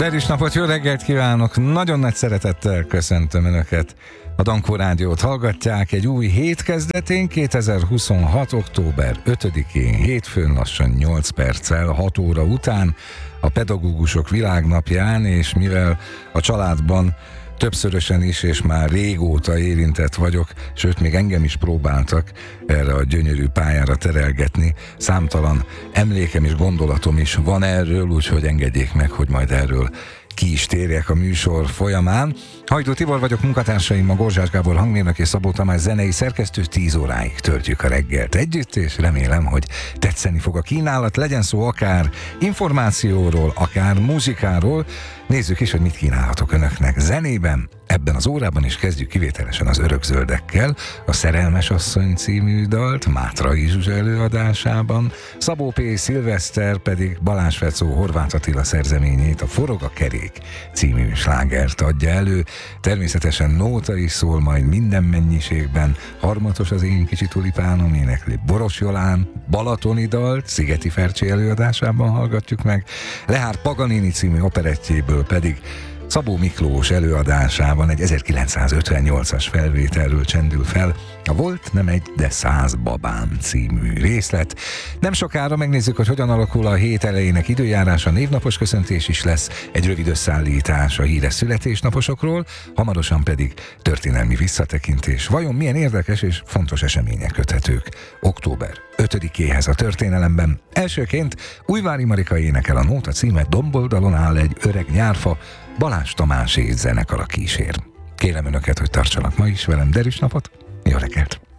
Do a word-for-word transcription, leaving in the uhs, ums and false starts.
Derűs napot, jó reggelt kívánok! Nagyon nagy szeretettel köszöntöm Önöket. A Dankó Rádiót hallgatják egy új hét kezdetén, kétezer-huszonhat. október ötödikén, hétfőn lassan nyolc perccel, hat óra után, a Pedagógusok Világnapján, és mivel a családban többszörösen is, és már régóta érintett vagyok, sőt, még engem is próbáltak erre a gyönyörű pályára terelgetni. Számtalan emlékem és gondolatom is van erről, úgyhogy engedjék meg, hogy majd erről ki is térjek a műsor folyamán. Hajdú Tibor vagyok, munkatársaim a Gorzsás Gábor hangmérnök és Szabó Tamás zenei szerkesztő. Tíz óráig töltjük a reggelt együtt, és remélem, hogy tetszeni fog a kínálat. Legyen szó akár információról, akár muzsikáról. Nézzük is, hogy mit kínálhatok Önöknek zenében. Ebben az órában is kezdjük kivételesen az Örökzöldekkel, a Szerelmes asszony című dalt Mátrai Zsuzsa előadásában, Szabó P. Szilveszter pedig Balázs Fecó Horváth Attila szerzeményét, a Forog a kerék című slágert adja elő. Természetesen nóta is szól majd minden mennyiségben. Harmatos az én kicsi tulipánom énekli Boros Jolán balatoni dalt, Szigeti Fercsi előadásában hallgatjuk meg. Lehár Paganini című operettjéből pedig Szabó Miklós előadásában egy ezerkilencszázötvennyolcas felvételről csendül fel a Volt nem egy, de száz babám című részlet. Nem sokára megnézzük, hogy hogyan alakul a hét elejének időjárása, névnapos köszöntés is lesz, egy rövid összeállítás a híres születésnaposokról, hamarosan pedig történelmi visszatekintés. Vajon milyen érdekes és fontos események köthetők október ötödikéhez a történelemben? Elsőként Újvári Marika énekel, a nóta címe Domboldalon áll egy öreg nyárfa, Balázs Tamás és zenekara kísér. Kérem Önöket, hogy tartsanak ma is velem. Derűs napot, jó reggelt!